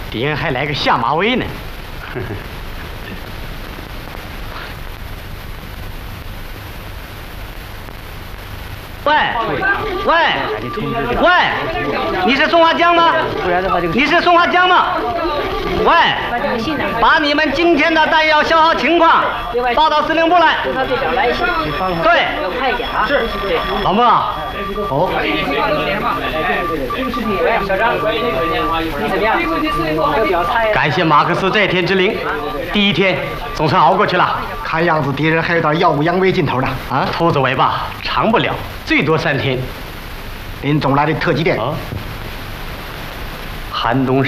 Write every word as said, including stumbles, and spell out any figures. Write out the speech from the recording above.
敌人还来个下马威呢。喂喂喂，你是松花江吗？你是松花江吗？喂，把你们今天的弹药消耗情况报到司令部来。对，是老孟啊。哦。小张，你怎么样？感谢马克思在天之灵，第一天总算熬过去了。 看样子敌人还有点耀武扬威劲头的啊！ 兔子尾巴长不了，最多三天。 林总来的特急电。 啊，寒冬。